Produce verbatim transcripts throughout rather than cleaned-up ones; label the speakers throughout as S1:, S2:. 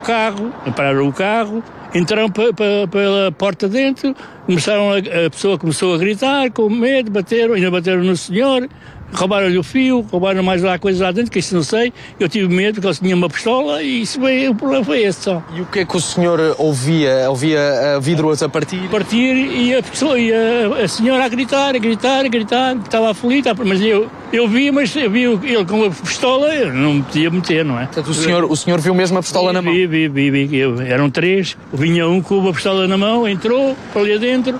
S1: carro, pararam o carro, entraram p- p- pela porta dentro, começaram a, a pessoa começou a gritar com medo, bateram, ainda bateram no senhor, roubaram-lhe o fio, roubaram mais lá coisas lá dentro, que isso não sei, eu tive medo porque ele tinha uma pistola e isso foi, o problema foi esse só.
S2: E o que é que o senhor ouvia? Ouvia vidros a partir?
S1: Partir e a pessoa, e a, a senhora a gritar, a gritar, a gritar, estava aflita, mas eu, eu vi, mas eu vi ele com a pistola, eu não me podia meter, não é?
S2: Portanto, o senhor, o senhor viu mesmo a pistola
S1: vi,
S2: na mão?
S1: Vi, vi, vi, vi, eu, eram três, vinha um com a pistola na mão, entrou para ali adentro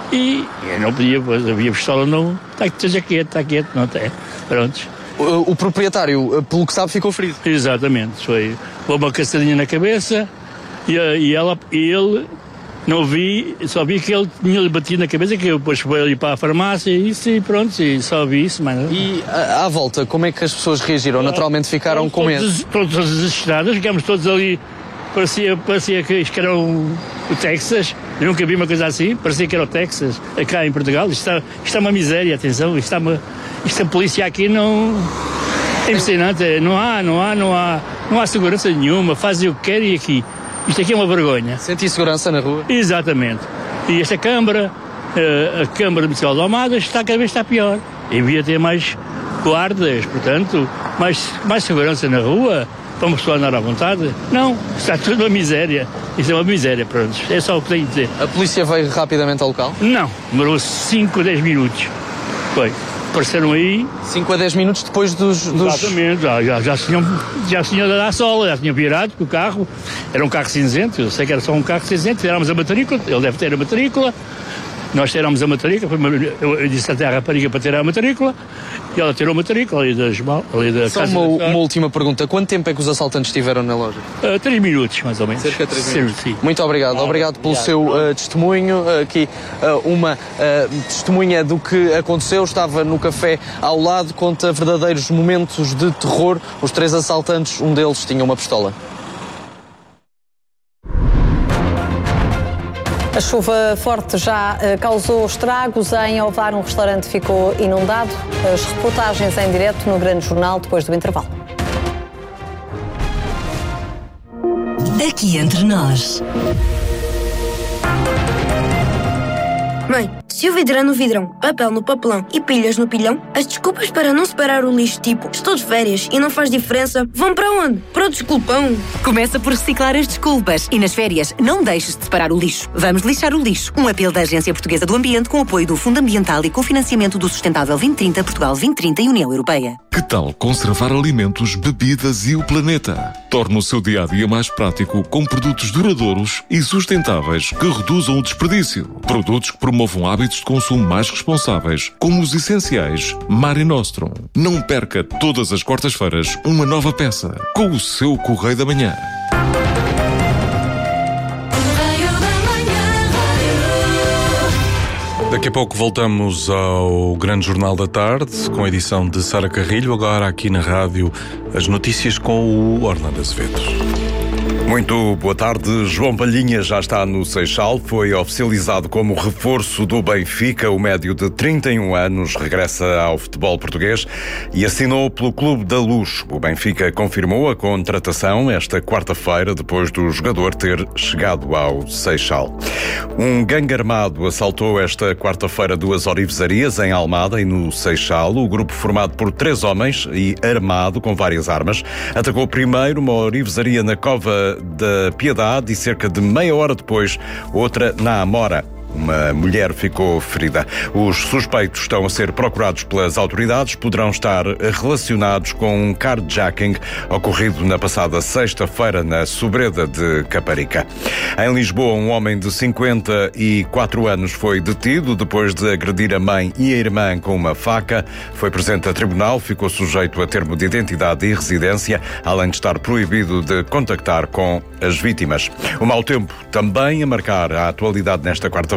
S1: e eu não podia, pois havia pistola não, está esteja quieto, está quieto, não tem, prontos.
S2: O, o proprietário, pelo que sabe, ficou ferido?
S1: Exatamente, foi uma caçadinha na cabeça e, e, ela, e ele, não vi, só vi que ele tinha-lhe batido na cabeça, que eu depois fui ali para a farmácia e isso e pronto, e só vi isso. Mas...
S2: E à, à volta, como é que as pessoas reagiram? Naturalmente ficaram com medo?
S1: Todos desesperados, ficámos todos ali, parecia, parecia que isto era o, o Texas, eu nunca vi uma coisa assim, parecia que era o Texas, cá em Portugal, isto está, isto é uma miséria, atenção, isto, está uma, isto a polícia aqui não... É impressionante, não há, não há, não há, não há segurança nenhuma, fazem o que querem aqui. Isto aqui é uma vergonha.
S2: Sente insegurança na rua?
S1: Exatamente. E esta Câmara, a Câmara Municipal de Almadas, está cada vez está pior. E devia ter mais guardas, portanto, mais, mais segurança na rua, para uma pessoa andar à vontade. Não, está tudo uma miséria. Isto é uma miséria, pronto. É só o que tenho a dizer.
S2: A polícia veio rapidamente ao local?
S1: Não, demorou cinco, dez minutos. Foi. Apareceram aí...
S2: cinco a dez minutos depois dos... dos...
S1: Exatamente, já, já, já, tinham, já tinham dado à sola, já tinham virado com o carro, era um carro cinzento, eu sei que era só um carro cinzento, tirámos a matrícula, ele deve ter a matrícula, nós tirámos a matrícula, eu, eu disse até à rapariga para tirar a matrícula, e ela tirou a matrícula ali, das, ali da
S2: Só
S1: casa.
S2: uma, uma última pergunta, quanto tempo é que os assaltantes estiveram na loja?
S1: Uh, três minutos, mais ou menos.
S2: Cerca de três minutos.
S1: Sim.
S2: Muito obrigado, ah, obrigado pelo obrigado. seu uh, testemunho, uh, aqui uh, uma uh, testemunha do que aconteceu, estava no café ao lado, conta verdadeiros momentos de terror, os três assaltantes, um deles tinha uma pistola.
S3: A chuva forte já uh, causou estragos em Ovar, um restaurante ficou inundado. As reportagens em direto no Grande Jornal depois do intervalo.
S4: Aqui entre nós.
S5: Mãe, se o vidro é no vidrão, papel no papelão e pilhas no pilhão, as desculpas para não separar o lixo, tipo estou de férias e não faz diferença, vão para onde? Para o desculpão.
S4: Começa por reciclar as desculpas e nas férias não deixes de separar o lixo. Vamos lixar o lixo. Um apelo da Agência Portuguesa do Ambiente com apoio do Fundo Ambiental e cofinanciamento do Sustentável vinte trinta, Portugal vinte trinta e União Europeia.
S6: Que tal conservar alimentos, bebidas e o planeta? Torna o seu dia-a-dia mais prático com produtos duradouros e sustentáveis que reduzam o desperdício. Produtos que promovam hábitos de consumo mais responsáveis, como os essenciais Mare Nostrum. Não perca todas as quartas-feiras uma nova peça com o seu Correio da Manhã.
S7: Daqui a pouco voltamos ao Grande Jornal da Tarde, com a edição de Sara Carrilho. Agora aqui na rádio, as notícias com o Orlando Azevedo.
S8: Muito boa tarde. João Palhinha já está no Seixal. Foi oficializado como reforço do Benfica. O médio de trinta e um anos regressa ao futebol português e assinou pelo Clube da Luz. O Benfica confirmou a contratação esta quarta-feira, depois do jogador ter chegado ao Seixal. Um gangue armado assaltou esta quarta-feira duas orivesarias em Almada e no Seixal. O grupo, formado por três homens e armado com várias armas, atacou primeiro uma orivesaria na Cova da Piedade e cerca de meia hora depois outra na Amora. Uma mulher ficou ferida. Os suspeitos estão a ser procurados pelas autoridades. Poderão estar relacionados com um carjacking ocorrido na passada sexta-feira na Sobreda de Caparica. Em Lisboa, um homem de cinquenta e quatro anos foi detido depois de agredir a mãe e a irmã com uma faca. Foi presente a tribunal, ficou sujeito a termo de identidade e residência, além de estar proibido de contactar com as vítimas. O mau tempo também a marcar a atualidade nesta quarta-feira.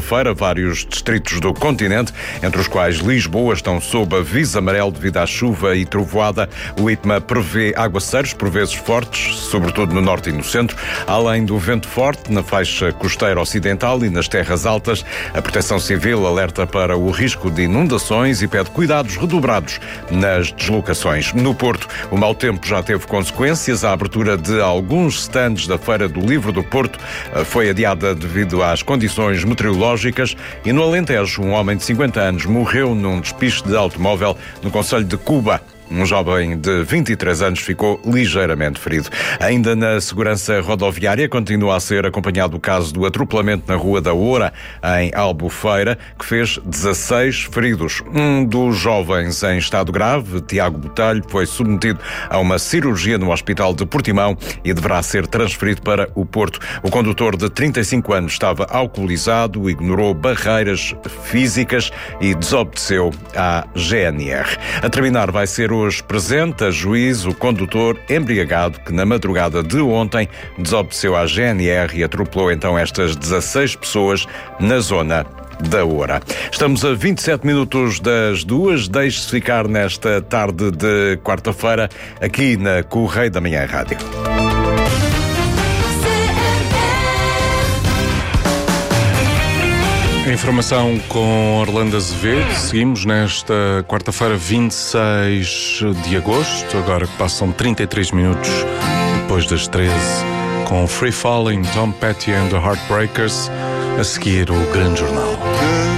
S8: quarta-feira, vários distritos do continente, entre os quais Lisboa, estão sob aviso amarelo devido à chuva e trovoada. O IPMA prevê aguaceiros, por vezes fortes, sobretudo no norte e no centro, além do vento forte na faixa costeira ocidental e nas terras altas. A Proteção Civil alerta para o risco de inundações e pede cuidados redobrados nas deslocações. No Porto, o mau tempo já teve consequências. A abertura de alguns stands da Feira do Livro do Porto foi adiada devido às condições meteorológicas. E no Alentejo, um homem de cinquenta anos morreu num despiste de automóvel no concelho de Cuba. Um jovem de vinte e três anos ficou ligeiramente ferido. Ainda na segurança rodoviária, continua a ser acompanhado o caso do atropelamento na Rua da Oura, em Albufeira, que fez dezasseis feridos. Um dos jovens em estado grave, Tiago Botelho, foi submetido a uma cirurgia no Hospital de Portimão e deverá ser transferido para o Porto. O condutor de trinta e cinco anos estava alcoolizado, ignorou barreiras físicas e desobedeceu à G N R. A terminar vai ser hoje presente a juízo o condutor embriagado que na madrugada de ontem desobedeceu à G N R e atropelou então estas dezasseis pessoas na zona da Oura. Estamos a vinte e sete minutos das duas. Deixe-se ficar nesta tarde de quarta-feira aqui na Correio da Manhã Rádio.
S7: A informação com Orlando Azevedo. Seguimos nesta quarta-feira, vinte e seis de agosto, agora que passam trinta e três minutos depois das treze, com Free Falling, Tom Petty and the Heartbreakers. A seguir, o Grande Jornal.